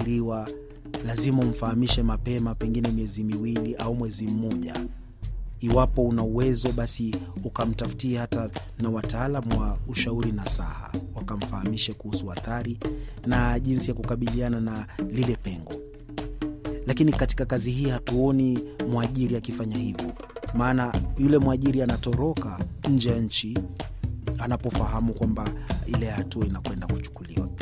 umeajiriwa, lazima umfahamishe mapema, pengine miezi 2 au mwezi mmoja. Iwapo una uwezo, basi ukamtafutia hata na wataalamu wa ushauri nasaha, wakamfahamishe kuhusu athari na jinsi ya kukabiliana na lile pengo. Lakini katika kazi hii hatuoni mwajiri akifanya hivyo, maana yule mwajiri anatoroka nje ya nchi anapofahamu kwamba ile hatua inakwenda kuchukuliwa.